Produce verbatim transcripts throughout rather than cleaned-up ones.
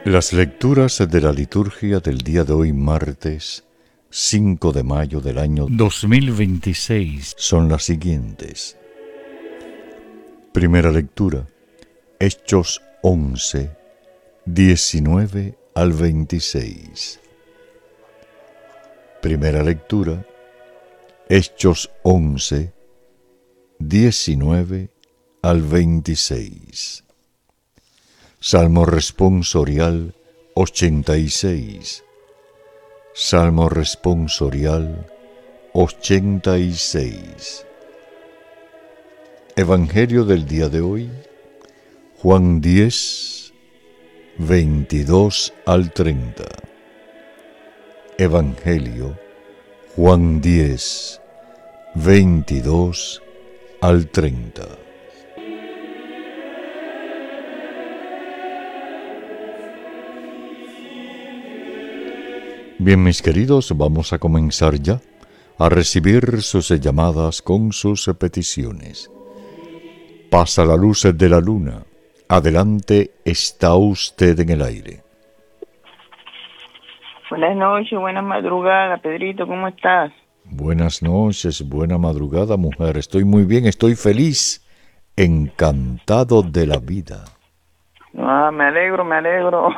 Las lecturas de la liturgia del día de hoy, martes cinco de mayo del año dos mil veintiséis, son las siguientes. Primera lectura, Hechos once, diecinueve al veintiséis. Primera lectura, Hechos once, diecinueve al veintiséis. Salmo responsorial ochenta y seis. Salmo responsorial ochenta y seis. Evangelio del día de hoy, Juan diez, veintidós al treinta. Evangelio, Juan diez, veintidós al treinta. Bien, mis queridos, vamos a comenzar ya a recibir sus llamadas con sus peticiones. Pasa la luz de la luna. Adelante, está usted en el aire. Buenas noches, buenas madrugadas, Pedrito, ¿cómo estás? Buenas noches, buena madrugada, mujer. Estoy muy bien, estoy feliz, encantado de la vida. Ah, me alegro, me alegro.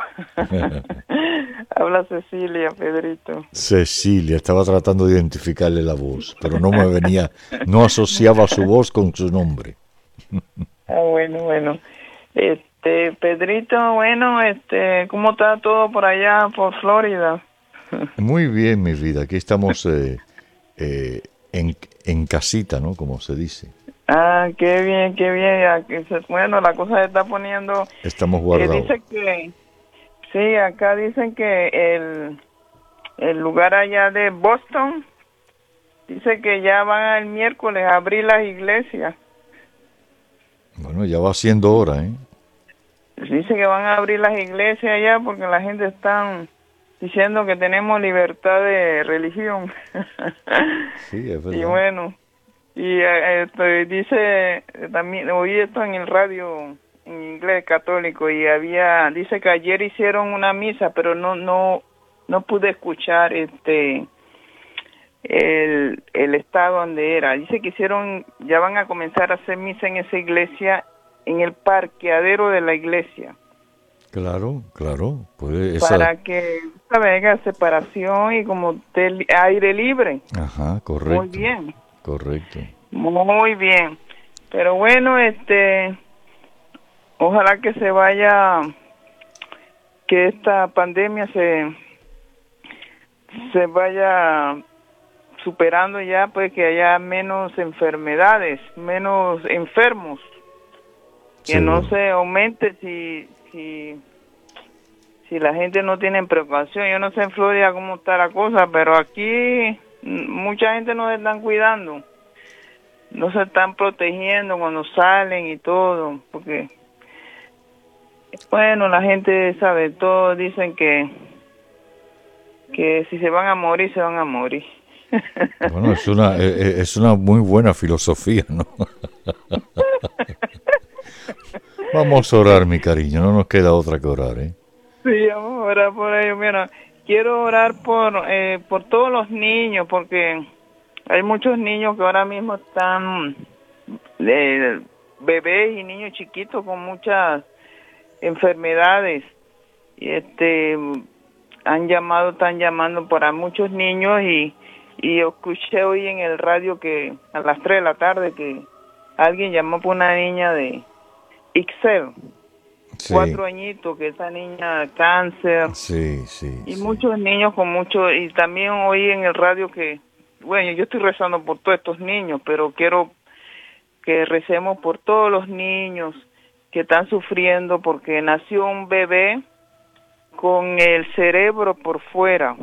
Habla Cecilia, Pedrito. Cecilia, estaba tratando de identificarle la voz, pero no me venía, no asociaba su voz con su nombre. Ah, bueno, bueno. Este, Pedrito, bueno, este, ¿cómo está todo por allá, por Florida? Muy bien, mi vida. Aquí estamos eh, eh, en, en casita, ¿no? Como se dice. Ah, qué bien, qué bien. Aquí se- Bueno, la cosa se está poniendo... Estamos eh, guardados. dice que... Sí, acá dicen que el, el lugar allá de Boston, dice que ya van el miércoles a abrir las iglesias. Bueno, ya va siendo hora, ¿eh? Dice que van a abrir las iglesias allá porque la gente está diciendo que tenemos libertad de religión. Sí, es verdad. Y bueno, y eh, este, dice, eh, también oí esto en el radio en inglés católico y había, dice que ayer hicieron una misa, pero no no no pude escuchar este el, el estado donde era. Dice que hicieron, ya van a comenzar a hacer misa en esa iglesia, en el parqueadero de la iglesia, Claro, claro. Puede esa... para que haya separación y como de aire libre. Ajá, correcto. Muy bien. Correcto. Muy bien. Pero bueno, este, ojalá que se vaya, que esta pandemia se, se vaya superando ya, pues que haya menos enfermedades, menos enfermos, que Sí. no se aumente si, si, si la gente no tiene precaución. Yo no sé en Florida cómo está la cosa, pero aquí mm, mucha gente no se están cuidando. No se están protegiendo cuando salen y todo, porque, bueno, la gente sabe, todos dicen que, que si se van a morir, se van a morir. Bueno, es una, es es una muy buena filosofía, ¿no? Vamos a orar, mi cariño, no nos queda otra que orar, ¿eh? Sí, vamos a orar por ellos. Mira, quiero orar por, eh, por todos los niños, porque hay muchos niños que ahora mismo están, eh, bebés y niños chiquitos con muchas enfermedades. Y este, han llamado, están llamando para muchos niños y, y yo escuché hoy en el radio que a las tres de la tarde que alguien llamó por una niña de Ixel, Sí, cuatro añitos, que esa niña cáncer. sí, sí. Y sí. muchos niños con mucho, y también oí en el radio que, bueno, yo estoy rezando por todos estos niños, pero quiero que recemos por todos los niños que están sufriendo porque nació un bebé con el cerebro por fuera.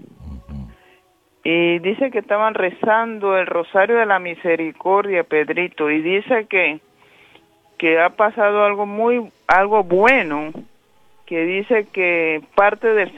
Y dice que estaban rezando el Rosario de la Misericordia, Pedrito, y dice que que ha pasado algo muy, algo bueno, que dice que parte del